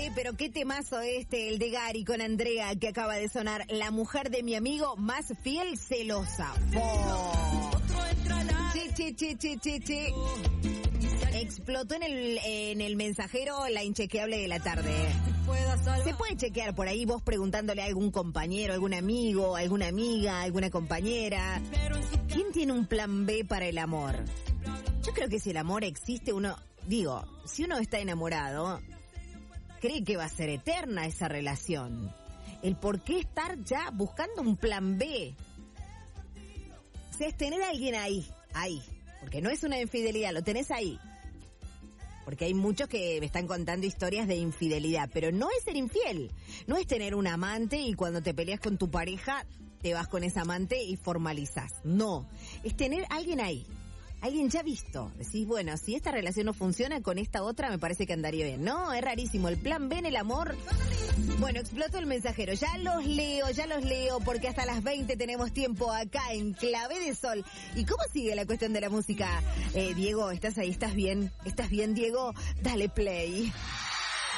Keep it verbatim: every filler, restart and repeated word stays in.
Che, pero qué temazo este, el de Gary con Andrea, que acaba de sonar. La mujer de mi amigo más fiel, celosa. Oh. Che, che, che, che, che, che. Explotó en el, en el mensajero la inchequeable de la tarde. Se puede chequear por ahí vos preguntándole a algún compañero, algún amigo, alguna amiga, alguna compañera. ¿Quién tiene un plan B para el amor? Yo creo que si el amor existe, uno... Digo, si uno está enamorado, cree que va a ser eterna esa relación. El por qué estar ya buscando un plan B. O sea, es tener a alguien ahí, ahí. Porque no es una infidelidad, lo tenés ahí. Porque hay muchos que me están contando historias de infidelidad, pero no es ser infiel. No es tener un amante y cuando te peleas con tu pareja, te vas con esa amante y formalizás. No, es tener a alguien ahí. Alguien ya visto. Decís, bueno, si esta relación no funciona, con esta otra me parece que andaría bien. No, es rarísimo. El plan B en el amor. Bueno, explotó el mensajero. Ya los leo, ya los leo, porque hasta las veinte tenemos tiempo acá en Clave de Sol. ¿Y cómo sigue la cuestión de la música? Eh, Diego, ¿estás ahí? ¿Estás bien? ¿Estás bien, Diego? Dale play.